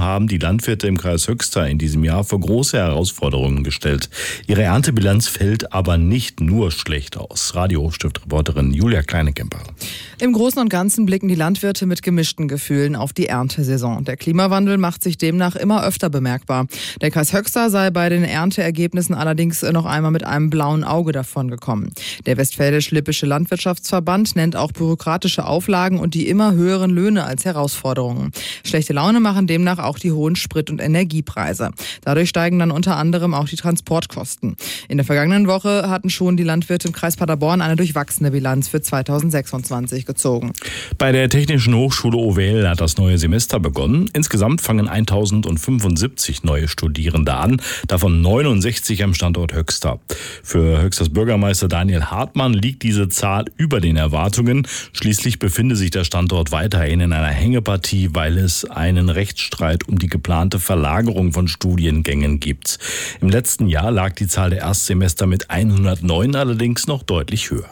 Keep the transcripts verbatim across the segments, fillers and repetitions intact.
haben die Landwirte im Kreis Höxter in diesem Jahr vor große Herausforderungen gestellt. Ihre Erntebilanz fällt aber nicht nur schlecht aus. Radio Hochstift-Reporterin Julia Kleinekemper. Im Großen und Ganzen blicken die Landwirte mit gemischten Gefühlen auf die Erntesaison. Der Klimawandel macht sich demnach immer öfter bemerkbar. Der Kreis Höxter sei bei den Ernteergebnissen allerdings noch einmal mit einem blauen Auge davongekommen. Der Westfälisch-Lippische Landwirtschaftsverband nennt auch bürokratische Auflagen und die immer höheren Löhne als Herausforderungen. Schlechte Laune machen demnach auch die hohen Sprit- und Energiepreise. Dadurch steigen dann unter anderem auch die Transportkosten. In der vergangenen Woche hatten schon die Landwirte im Kreis Paderborn eine durchwachsene Bilanz für zweitausendsechsundzwanzig gezogen. Bei der Technischen Hochschule O W L hat das neue Semester begonnen. Insgesamt fangen eintausendfünfundsiebzig neue Studierende an, davon neunundsechzig am Standort Höxter. Für Höxters Bürgermeister Daniel Hartmann liegt diese Zahl über den Erwartungen. Schließlich befinde sich der Standort weiterhin in einer Hängepartie, weil es einen Rechtsstreit um die geplante Verlagerung von Studiengängen gibt. Im letzten Jahr lag die Zahl der Erstsemester mit hundertneun allerdings noch deutlich höher.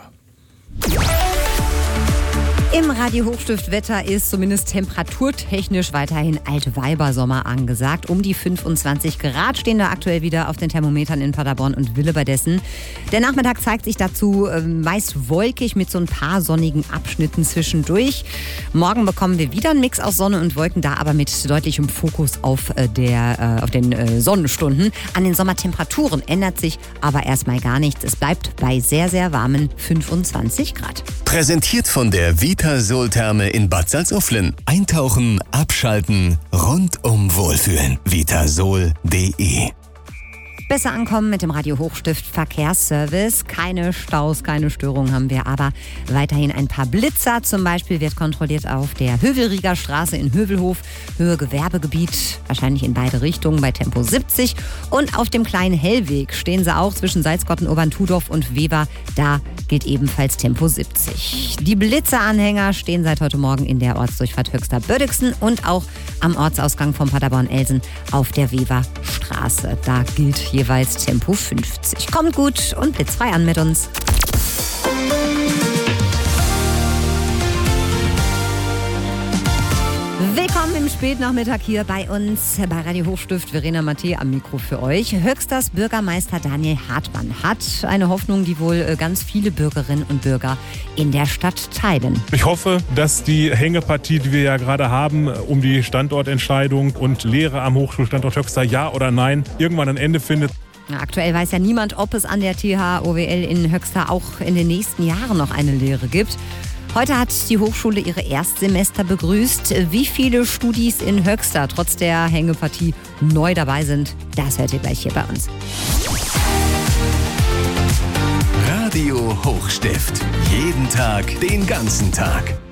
Im Radio Hochstift Wetter ist zumindest temperaturtechnisch weiterhin Altweibersommer angesagt. Um die fünfundzwanzig Grad stehen da aktuell wieder auf den Thermometern in Paderborn und Willebadessen. Der Nachmittag zeigt sich dazu äh, meist wolkig mit so ein paar sonnigen Abschnitten zwischendurch. Morgen bekommen wir wieder einen Mix aus Sonne und Wolken, da aber mit deutlichem Fokus auf, äh, der, äh, auf den äh, Sonnenstunden. An den Sommertemperaturen ändert sich aber erstmal gar nichts. Es bleibt bei sehr, sehr warmen fünfundzwanzig Grad. Präsentiert von der Vitasol-Therme in Bad Salzuflen. Eintauchen, abschalten, rundum wohlfühlen. vitasol punkt de. Besser ankommen mit dem Radio Hochstift Verkehrsservice. Keine Staus, keine Störungen haben wir, aber weiterhin ein paar Blitzer. Zum Beispiel wird kontrolliert auf der Hövelrieger Straße in Hövelhof, Höhe Gewerbegebiet, wahrscheinlich in beide Richtungen bei Tempo siebzig. Und auf dem kleinen Hellweg stehen sie auch zwischen Salzgotten, Obernthudorf und Weber. Da gilt ebenfalls Tempo siebzig. Die Blitzeranhänger stehen seit heute Morgen in der Ortsdurchfahrt Höxter-Bördixen und auch am Ortsausgang von Paderborn-Elsen auf der Weber Straße. Da gilt jeweils Tempo fünfzig. Kommt gut und blitzfrei an mit uns. Willkommen im Spätnachmittag hier bei uns bei Radio Hochstift. Verena Mathieu am Mikro für euch. Höxters Bürgermeister Daniel Hartmann hat eine Hoffnung, die wohl ganz viele Bürgerinnen und Bürger in der Stadt teilen. Ich hoffe, dass die Hängepartie, die wir ja gerade haben, um die Standortentscheidung und Lehre am Hochschulstandort Höxter, ja oder nein, irgendwann ein Ende findet. Aktuell weiß ja niemand, ob es an der T H O W L in Höxter auch in den nächsten Jahren noch eine Lehre gibt. Heute hat die Hochschule ihre Erstsemester begrüßt. Wie viele Studis in Höxter trotz der Hängepartie neu dabei sind, das hört ihr gleich hier bei uns. Radio Hochstift. Jeden Tag, den ganzen Tag.